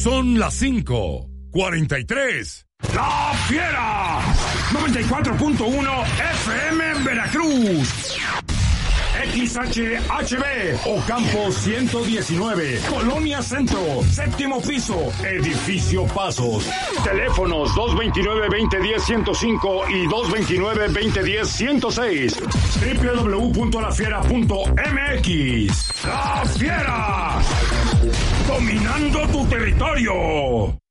Son las 5:43. ¡La Fiera! 94.1 FM en Veracruz. XHHB, Ocampo 119, Colonia Centro, séptimo piso, Edificio Pasos. Teléfonos 229-2010-105 y 229-2010-106. www.lafiera.mx. ¡La Fiera! Dominando tu territorio.